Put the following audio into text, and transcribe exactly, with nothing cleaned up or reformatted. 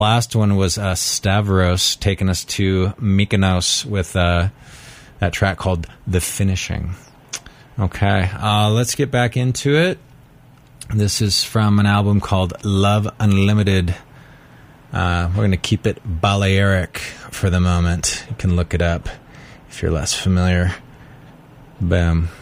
Last one was uh, Stavros taking us to Mykonos with uh, that track called The Finishing. Okay, uh, let's get back into it. This is from an album called Love Unlimited. Uh, we're going to keep it Balearic for the moment. You can look it up if you're less familiar. Boom.